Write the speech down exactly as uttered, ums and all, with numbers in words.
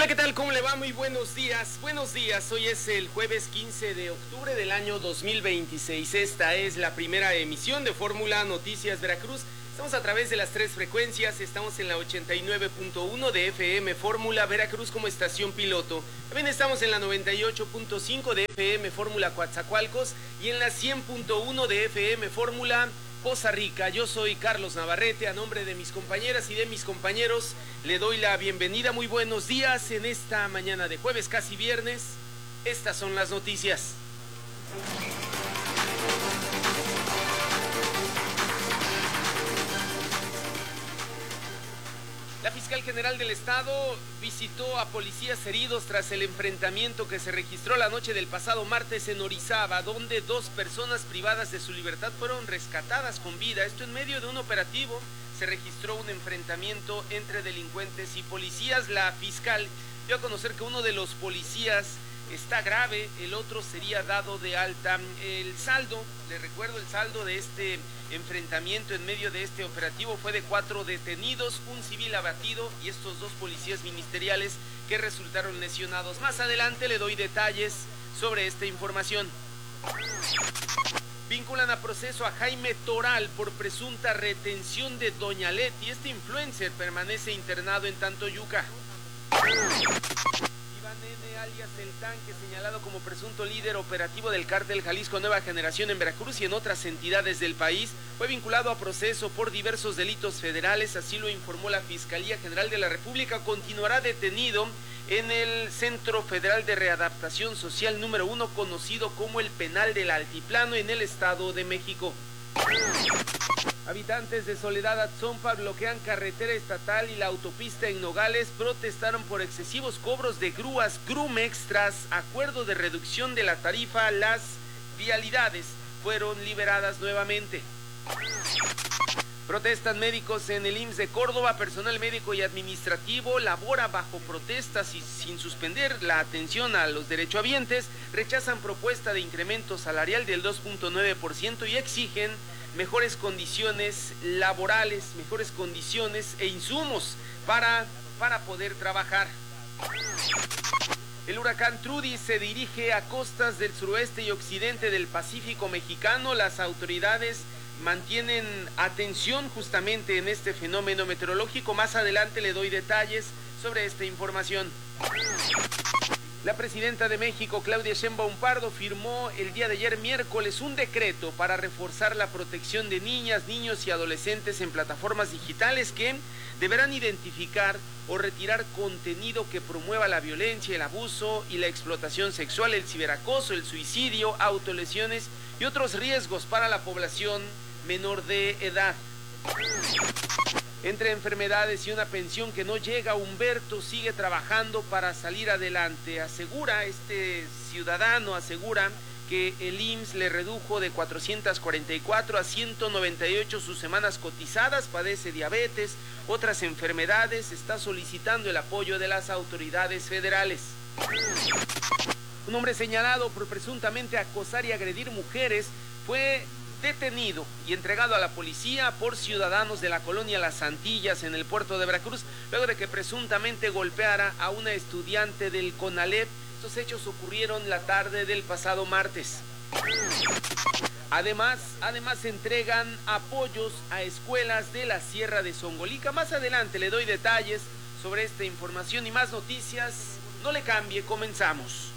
¿qué tal? ¿Cómo le va? Muy buenos días. Buenos días. Hoy es el jueves quince de octubre del año dos mil veintiséis. Esta es la primera emisión de Fórmula Noticias Veracruz. Estamos a través de las tres frecuencias. Estamos en la ochenta y nueve punto uno de F M Fórmula Veracruz como estación piloto. También estamos en la noventa y ocho punto cinco de F M Fórmula Coatzacoalcos y en la cien punto uno de F M Fórmula Poza Rica. Yo soy Carlos Navarrete, a nombre de mis compañeras y de mis compañeros le doy la bienvenida. Muy buenos días en esta mañana de jueves, casi viernes. Estas son las noticias. La fiscal general del estado visitó a policías heridos tras el enfrentamiento que se registró la noche del pasado martes en Orizaba, donde dos personas privadas de su libertad fueron rescatadas con vida. Esto en medio de un operativo. Se registró un enfrentamiento entre delincuentes y policías. La fiscal dio a conocer que uno de los policías está grave, el otro sería dado de alta. El saldo, le recuerdo, el saldo de este enfrentamiento en medio de este operativo fue de cuatro detenidos, un civil abatido y estos dos policías ministeriales que resultaron lesionados. Más adelante le doy detalles sobre esta información. Vinculan a proceso a Jaime Toral por presunta retención de Doña Leti. Este influencer permanece internado en Tantoyuca. Iván N., alias El Tanque, señalado como presunto líder operativo del cártel Jalisco Nueva Generación en Veracruz y en otras entidades del país, fue vinculado a proceso por diversos delitos federales, así lo informó la Fiscalía General de la República. Continuará detenido en el Centro Federal de Readaptación Social número uno, conocido como el Penal del Altiplano, en el Estado de México. Habitantes de Soledad Atzompa bloquean carretera estatal y la autopista en Nogales. Protestaron por excesivos cobros de grúas Grumex. Tras acuerdo de reducción de la tarifa, las vialidades fueron liberadas nuevamente. Protestan médicos en el I M S S de Córdoba. Personal médico y administrativo labora bajo protestas y sin suspender la atención a los derechohabientes. Rechazan propuesta de incremento salarial del dos punto nueve por ciento y exigen mejores condiciones laborales, mejores condiciones e insumos para, para poder trabajar. El huracán Trudy se dirige a costas del suroeste y occidente del Pacífico mexicano. Las autoridades mantienen atención justamente en este fenómeno meteorológico. Más adelante le doy detalles sobre esta información. La presidenta de México, Claudia Sheinbaum Pardo, firmó el día de ayer miércoles un decreto para reforzar la protección de niñas, niños y adolescentes en plataformas digitales que deberán identificar o retirar contenido que promueva la violencia, el abuso y la explotación sexual, el ciberacoso, el suicidio, autolesiones y otros riesgos para la población menor de edad. Entre enfermedades y una pensión que no llega, Humberto sigue trabajando para salir adelante. Asegura, este ciudadano asegura que el I M S S le redujo de cuatrocientas cuarenta y cuatro a ciento noventa y ocho sus semanas cotizadas, padece diabetes, otras enfermedades, está solicitando el apoyo de las autoridades federales. Un hombre señalado por presuntamente acosar y agredir mujeres fue detenido y entregado a la policía por ciudadanos de la colonia Las Antillas en el puerto de Veracruz, luego de que presuntamente golpeara a una estudiante del CONALEP. Estos hechos ocurrieron la tarde del pasado martes. Además, además entregan apoyos a escuelas de la Sierra de Zongolica. Más adelante le doy detalles sobre esta información y más noticias. No le cambie, comenzamos.